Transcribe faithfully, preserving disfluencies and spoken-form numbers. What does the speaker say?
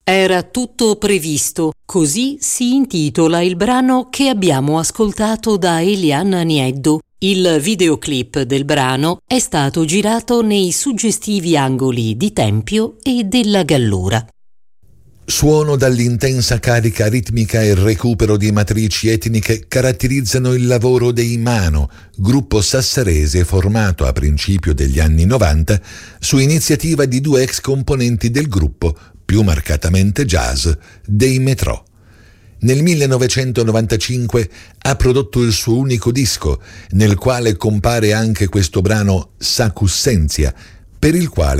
Era tutto previsto, così si intitola il brano che abbiamo ascoltato da Eliana Nieddu. Il videoclip del brano è stato girato nei suggestivi angoli di Tempio e della Gallura. Suono dall'intensa carica ritmica e recupero di matrici etniche caratterizzano il lavoro dei Mano, gruppo sassarese formato a principio degli anni novanta su iniziativa di due ex componenti del gruppo, più marcatamente jazz, dei Metrò. Nel millenovecentonovantacinque ha prodotto il suo unico disco, nel quale compare anche questo brano Sacussentia, per il quale